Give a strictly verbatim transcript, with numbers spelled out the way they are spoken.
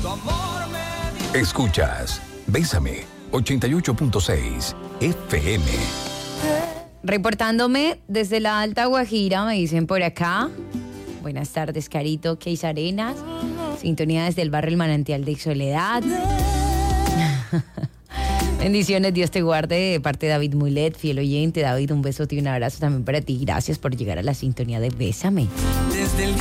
Escuchas Bésame ochenta y ocho punto seis F M. Reportándome desde la Alta Guajira, me dicen por acá. Buenas tardes, Carito, Keis Arenas. Sintonía desde el barrio El Manantial de Soledad. Bendiciones, Dios te guarde, de parte de David Mulet, fiel oyente. David, un besote y un abrazo también para ti. Gracias por llegar a la sintonía de Bésame. Desde el